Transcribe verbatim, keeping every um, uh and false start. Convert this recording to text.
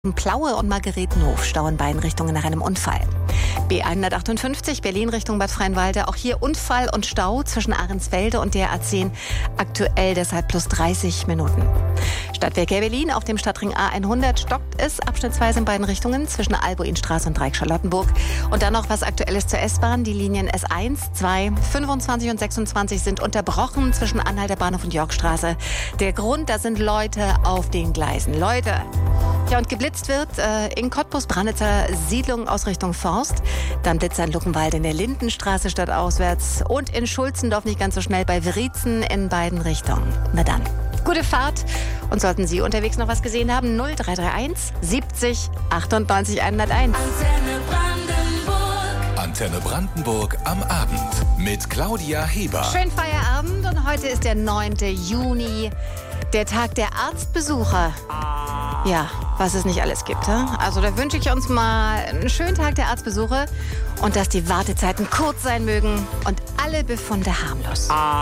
Plaue und Margaretenhof stauen beiden Richtungen nach einem Unfall. B hundertachtundfünfzig Berlin Richtung Bad Freienwalde. Auch hier Unfall und Stau zwischen Ahrensfelde und der A zehn. Aktuell deshalb plus dreißig Minuten. Stadtverkehr Berlin auf dem Stadtring A hundert stockt es abschnittsweise in beiden Richtungen zwischen Albuinstraße und Dreieck-Charlottenburg. Und dann noch was Aktuelles zur S-Bahn. Die Linien S eins, zwei, fünfundzwanzig und sechsundzwanzig sind unterbrochen zwischen Anhalter Bahnhof und Yorkstraße. Der Grund, da sind Leute auf den Gleisen. Leute! Ja, und geblitzt wird äh, in Cottbus-Branditzer Siedlung aus Richtung Forst. Dann Blitzer in Luckenwalde in der Lindenstraße stadtauswärts und in Schulzendorf nicht ganz so schnell bei Wriezen in beiden Richtungen. Na dann, gute Fahrt. Und sollten Sie unterwegs noch was gesehen haben, null drei drei eins siebzig achtundneunzig hunderteins. Antenne Brandenburg. Antenne Brandenburg am Abend mit Claudia Heber. Schönen Feierabend und heute ist der neunte Juni, der Tag der Arztbesucher. Ja, was es nicht alles gibt. He? Also da wünsche ich uns mal einen schönen Tag der Arztbesuche und dass die Wartezeiten kurz sein mögen und alle Befunde harmlos.